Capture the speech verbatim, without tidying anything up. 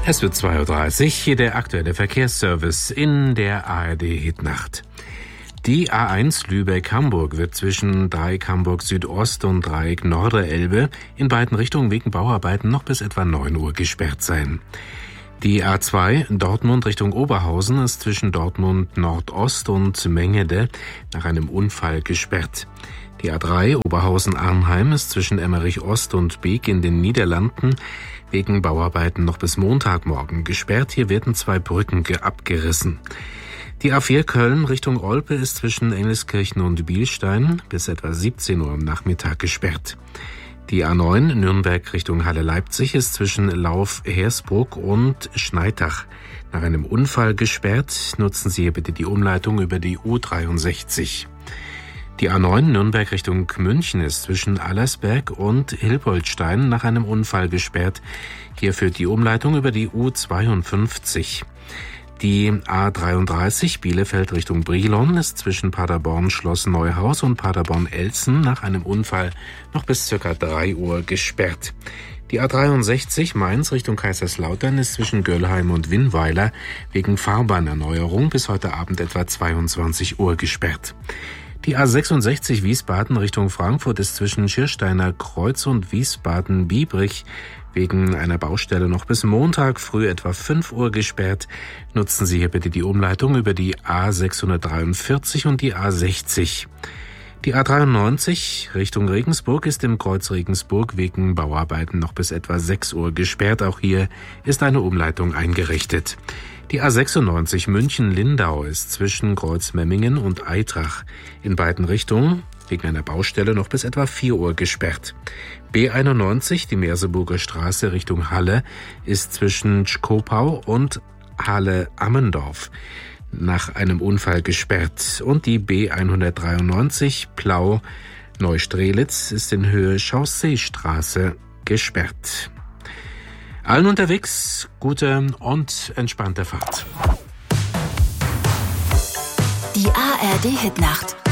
Es wird zwei Uhr dreißig, hier der aktuelle Verkehrsservice in der A R D-Hitnacht. Die A eins Lübeck-Hamburg wird zwischen Dreieck Hamburg Südost und Dreieck Norderelbe in beiden Richtungen wegen Bauarbeiten noch bis etwa neun Uhr gesperrt sein. Die A zwei Dortmund Richtung Oberhausen ist zwischen Dortmund Nordost und Mengede nach einem Unfall gesperrt. Die A drei Oberhausen-Arnheim ist zwischen Emmerich Ost und Beek in den Niederlanden wegen Bauarbeiten noch bis Montagmorgen gesperrt. Hier werden zwei Brücken abgerissen. Die A vier Köln Richtung Olpe ist zwischen Engelskirchen und Bielstein bis etwa siebzehn Uhr am Nachmittag gesperrt. Die A neun Nürnberg Richtung Halle-Leipzig ist zwischen Lauf-Hersbruck und Schneidach nach einem Unfall gesperrt. Nutzen Sie hier bitte die Umleitung über die U dreiundsechzig. Die A neun Nürnberg Richtung München ist zwischen Allersberg und Hilboldstein nach einem Unfall gesperrt. Hier führt die Umleitung über die U zweiundfünfzig. Die A dreiunddreißig Bielefeld Richtung Brilon ist zwischen Paderborn Schloss Neuhaus und Paderborn Elzen nach einem Unfall noch bis ca. drei Uhr gesperrt. Die A dreiundsechzig Mainz Richtung Kaiserslautern ist zwischen Göllheim und Winnweiler wegen Fahrbahnerneuerung bis heute Abend etwa zweiundzwanzig Uhr gesperrt. Die A sechsundsechzig Wiesbaden Richtung Frankfurt ist zwischen Schiersteiner Kreuz und Wiesbaden-Biebrich wegen einer Baustelle noch bis Montag früh etwa fünf Uhr gesperrt. Nutzen Sie hier bitte die Umleitung über die A sechshundertdreiundvierzig und die A sechzig. Die A dreiundneunzig Richtung Regensburg ist im Kreuz Regensburg wegen Bauarbeiten noch bis etwa sechs Uhr gesperrt. Auch hier ist eine Umleitung eingerichtet. Die A sechsundneunzig München-Lindau ist zwischen Kreuz-Memmingen und Eitrach in beiden Richtungen wegen einer Baustelle noch bis etwa vier Uhr gesperrt. B einundneunzig, die Merseburger Straße Richtung Halle, ist zwischen Schkopau und Halle-Ammendorf nach einem Unfall gesperrt. Und die B hundertdreiundneunzig Plau-Neustrelitz ist in Höhe Chausseestraße gesperrt. Allen unterwegs gute und entspannte Fahrt. Die A R D-Hitnacht.